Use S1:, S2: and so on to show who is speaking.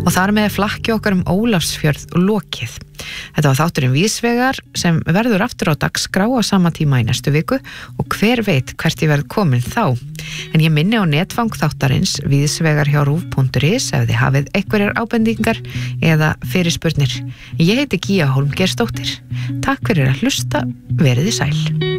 S1: og þar með flakki okkar Ólafsfjörð lokið. Þetta var þátturinn Víðsvegar sem verður aftur á dagskrá á sama tíma í næstu viku og hver veit hvert ég verð komin þá. En ég minni á netfang þáttarins Víðsvegar hjá RÚV.is ef þið hafið einhverjar ábendingar eða fyrirspurnir. Ég heiti Gía Hólmgeirsdóttir. Takk fyrir að hlusta, verið þið sæl.